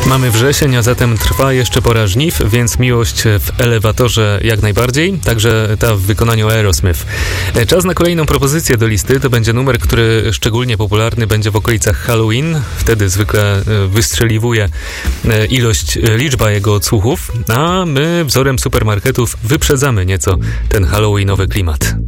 Mamy wrzesień, a zatem trwa jeszcze pora żniw, więc miłość w elewatorze jak najbardziej, także ta w wykonaniu Aerosmith. Czas na kolejną propozycję do listy, to będzie numer, który szczególnie popularny będzie w okolicach Halloween, wtedy zwykle wystrzeliwuje liczba jego odsłuchów, a my wzorem supermarketów wyprzedzamy nieco ten halloweenowy klimat.